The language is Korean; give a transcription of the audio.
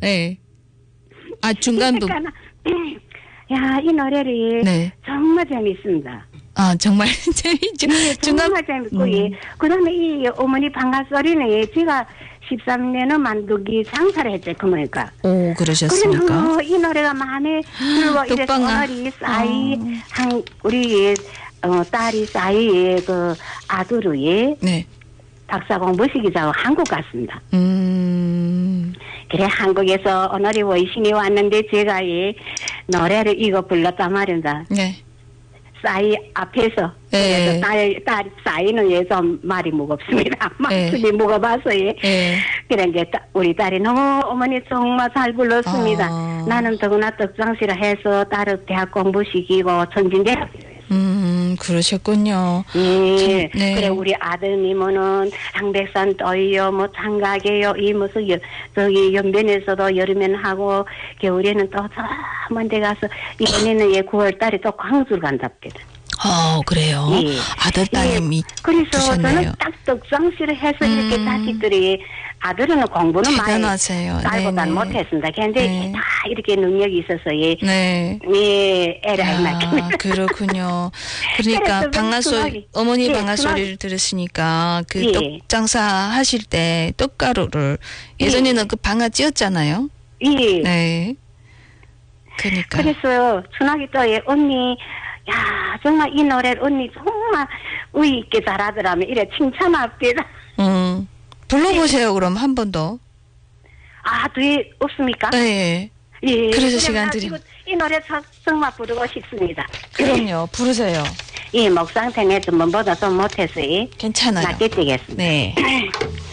네. 아, 중간 부분. 그러니까 야, 이 노래를 네. 정말 재밌습니다. 아, 정말 재밌죠. 네, 정말 재밌고, 예. 그 다음에 이 어머니 방아소리는 예, 제가 13년은 만두기 장사를 했죠, 그러니까. 오, 그러셨습니까? 이 노래가 마음에 들고, 이래서 떡방아. 오늘이 우리, 딸이 싸이의 그 아들의 네. 박사 공부시키자고 한국 갔습니다. 그래, 한국에서 오늘이 외신이 왔는데 제가 이 노래를 이거 불렀단 말입니다. 네. 싸이 앞에서. 네. 그래서 딸 싸이는 예, 좀 말이 무겁습니다. 말씀이 네. 무거워서, 예. 네. 그래, 우리 딸이 너무 어머니 정말 잘 불렀습니다. 나는 더구나 떡장시를 해서 딸을 대학 공부시키고 전진대학. 그러셨군요. 예. 네. 그래, 우리 아드님은 항백산 떠요, 뭐 장가게요, 이 무슨, 저기 연변에서도 여름에는 하고, 겨울에는 또 저 먼 데 가서, 이번에는 예, 9월 달에 또 광주를 간답니다. 그래요. 예. 아들 따님이 그래서 두셨네요. 저는 딱 떡장시를 해서 이렇게 자식들이 아들은 공부는 대단하세요. 많이 딸보다는 네네. 못했습니다. 근데 네. 다 이렇게 능력이 있어서 예, 네. 예, 애를 안 낳게. 그렇군요. 그러니까 그래서 방아소리, 어머니 예, 방아소리를 들으시니까 그 예. 떡장사 하실 때 떡가루를 예전에는 그 방아 찧었잖아요. 예. 네. 그러니까. 그래서 준하기 또 예, 언니, 야, 정말 이 노래를 언니 정말 의의 있게 잘하더라면 이래 칭찬합니다. 불러보세요, 그럼 한 번 더. 아, 뒤에 없습니까? 네. 예. 그래서 시간 드림. 이 노래 정말 부르고 싶습니다. 그럼요, 부르세요. 예, 목 상태는 전번보다 좀 못해서 예. 괜찮아요. 낮게 뛰겠습니다. 네.